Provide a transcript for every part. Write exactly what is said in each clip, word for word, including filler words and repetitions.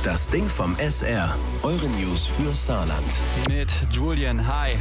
Das Ding vom S R. Eure News für Saarland. Mit Julian, hi.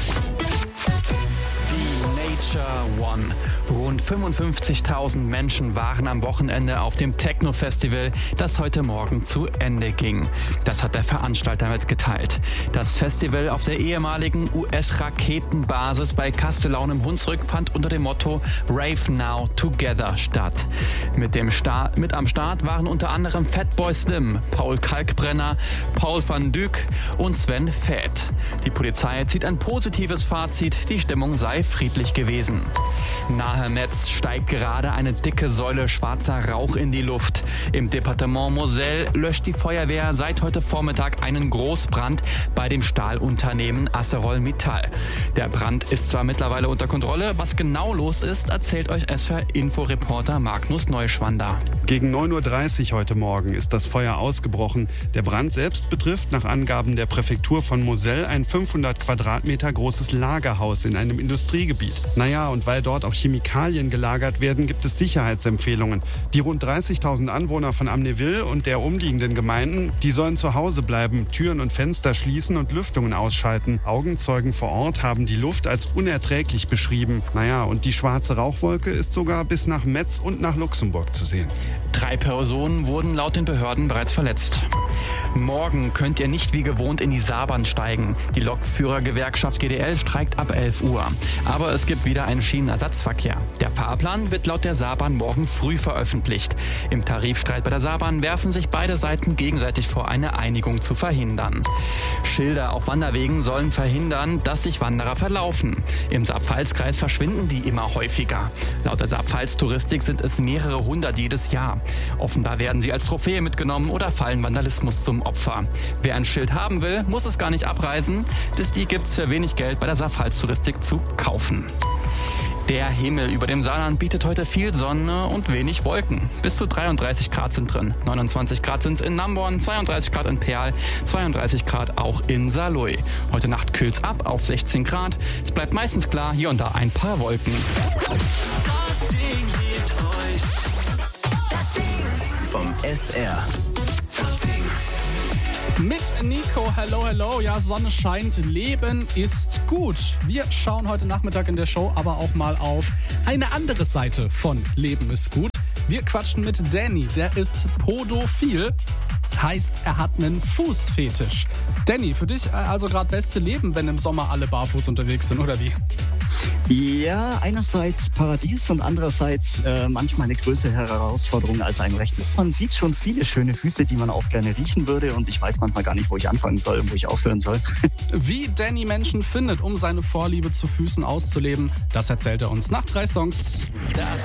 Die Nature One. Rund fünfundfünfzigtausend Menschen waren am Wochenende auf dem Techno-Festival, das heute Morgen zu Ende ging. Das hat der Veranstalter mitgeteilt. Das Festival auf der ehemaligen U S-Raketenbasis bei Castellaun im Hunsrück fand unter dem Motto Rave Now Together statt. Mit, dem Sta- mit am Start waren unter anderem Fatboy Slim, Paul Kalkbrenner, Paul van Dyk und Sven Väth. Die Polizei zieht ein positives Fazit, die Stimmung sei friedlich gewesen. Nahe Metz steigt gerade eine dicke Säule schwarzer Rauch in die Luft. Im Departement Moselle löscht die Feuerwehr seit heute Vormittag einen Großbrand bei dem Stahlunternehmen ArcelorMittal. Der Brand ist zwar mittlerweile unter Kontrolle, was genau los ist, erzählt euch S V R-Info-Reporter Magnus Neuschwander. Gegen neun Uhr dreißig heute Morgen ist das Feuer ausgebrochen. Der Brand selbst betrifft nach Angaben der Präfektur von Moselle ein fünfhundert Quadratmeter großes Lagerhaus in einem Industriegebiet. Naja, und weil dort auch Chemikalien gelagert werden, gibt es Sicherheitsempfehlungen. Die rund dreißigtausend Anwohner von Amnéville und der umliegenden Gemeinden, die sollen zu Hause bleiben, Türen und Fenster schließen und Lüftungen ausschalten. Augenzeugen vor Ort haben die Luft als unerträglich beschrieben. Naja, und die schwarze Rauchwolke ist sogar bis nach Metz und nach Luxemburg zu sehen. Drei Personen wurden laut den Behörden bereits verletzt. Morgen könnt ihr nicht wie gewohnt in die Saarbahn steigen. Die Lokführergewerkschaft G D L streikt ab elf Uhr. Aber es gibt wieder einen Schienenersatzverkehr. Der Fahrplan wird laut der Saarbahn morgen früh veröffentlicht. Im Tarifstreit bei der Saarbahn werfen sich beide Seiten gegenseitig vor, eine Einigung zu verhindern. Schilder auf Wanderwegen sollen verhindern, dass sich Wanderer verlaufen. Im Saar-Pfalz-Kreis verschwinden die immer häufiger. Laut der Saar-Pfalz-Touristik sind es mehrere hundert jedes Jahr. Offenbar werden sie als Trophäe mitgenommen oder fallen Vandalismus zum Opfer. Wer ein Schild haben will, muss es gar nicht abreißen. Das die gibt's für wenig Geld bei der Saar-Pfalz-Touristik zu kaufen. Der Himmel über dem Saarland bietet heute viel Sonne und wenig Wolken. Bis zu dreiunddreißig Grad sind drin. neunundzwanzig Grad sind es in Namborn, zweiunddreißig Grad in Perl, zweiunddreißig Grad auch in Saarlouis. Heute Nacht kühlt's ab auf sechzehn Grad. Es bleibt meistens klar, hier und da ein paar Wolken. Das Ding liebt euch. Das Ding vom S R. Das Ding. Mit Nico, hello, hello. Ja, Sonne scheint, Leben ist gut. Wir schauen heute Nachmittag in der Show aber auch mal auf eine andere Seite von Leben ist gut. Wir quatschen mit Danny, der ist podophil. Heißt, er hat einen Fußfetisch. Danny, für dich also gerade beste Leben, wenn im Sommer alle barfuß unterwegs sind, oder wie? Ja, einerseits Paradies und andererseits äh, manchmal eine größere Herausforderung als einem recht ist. Man sieht schon viele schöne Füße, die man auch gerne riechen würde und ich weiß manchmal gar nicht, wo ich anfangen soll und wo ich aufhören soll. Wie Danny Menschen findet, um seine Vorliebe zu Füßen auszuleben, das erzählt er uns nach drei Songs. Das